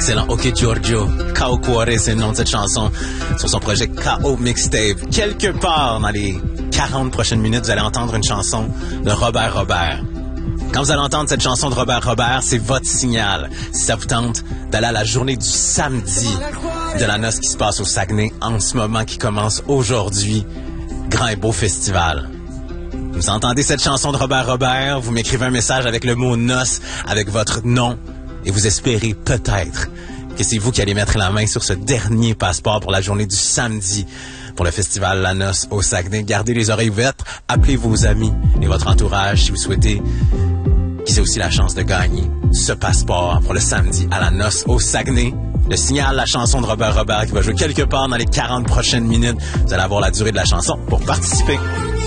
l'excellent OK Giorgio. K.O. Cuore, c'est le nom de cette chanson sur son projet K.O. Mixtape. Quelque part dans les 40 prochaines minutes, vous allez entendre une chanson de Robert Robert. Quand vous allez entendre cette chanson de Robert Robert, c'est votre signal. Si ça vous tente d'aller à la journée du samedi de la noce qui se passe au Saguenay en ce moment, qui commence aujourd'hui. Grand et beau festival. Vous entendez cette chanson de Robert Robert, vous m'écrivez un message avec le mot noce, avec votre nom, et vous espérez peut-être que c'est vous qui allez mettre la main sur ce dernier passeport pour la journée du samedi pour le festival La Noce au Saguenay. Gardez les oreilles ouvertes, appelez vos amis et votre entourage si vous souhaitez qu'ils aient aussi la chance de gagner ce passeport pour le samedi à La Noce au Saguenay. Le signal, la chanson de Robert Robert qui va jouer quelque part dans les 40 prochaines minutes. Vous allez avoir la durée de la chanson pour participer.